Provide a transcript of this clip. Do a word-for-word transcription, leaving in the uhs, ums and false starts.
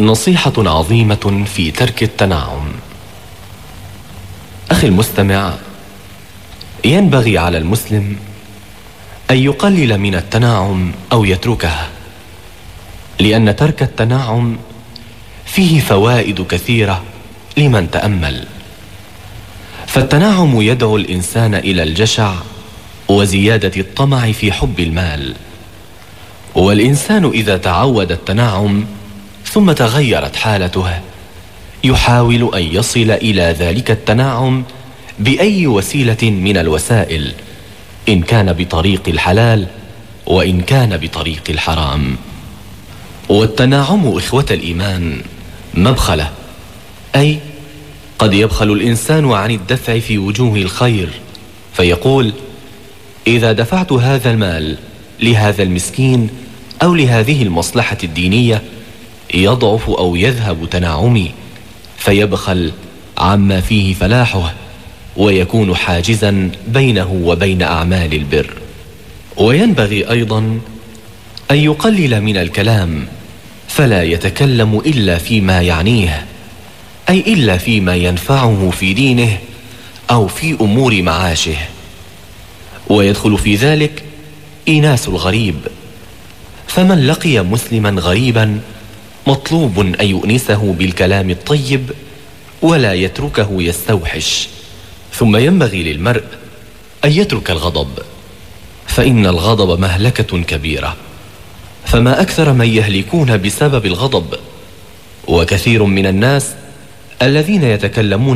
نصيحة عظيمة في ترك التنعم. أخي المستمع، ينبغي على المسلم أن يقلل من التنعم أو يتركه، لأن ترك التنعم فيه فوائد كثيرة لمن تأمل. فالتنعم يدعو الإنسان إلى الجشع وزيادة الطمع في حب المال، والإنسان إذا تعود التنعم ثم تغيرت حالته يحاول أن يصل إلى ذلك التنعم بأي وسيلة من الوسائل، إن كان بطريق الحلال وإن كان بطريق الحرام. والتنعم إخوة الإيمان مبخلة، أي قد يبخل الإنسان عن الدفع في وجوه الخير، فيقول: إذا دفعت هذا المال لهذا المسكين أو لهذه المصلحة الدينية يضعف أو يذهب تنعمي، فيبخل عما فيه فلاحه ويكون حاجزا بينه وبين أعمال البر. وينبغي أيضا أن يقلل من الكلام، فلا يتكلم إلا فيما يعنيه، أي إلا فيما ينفعه في دينه أو في أمور معاشه. ويدخل في ذلك إيناس الغريب، فمن لقي مسلما غريبا مطلوب أن يؤنسه بالكلام الطيب ولا يتركه يستوحش. ثم ينبغي للمرء أن يترك الغضب، فإن الغضب مهلكة كبيرة، فما أكثر من يهلكون بسبب الغضب. وكثير من الناس الذين يتكلمون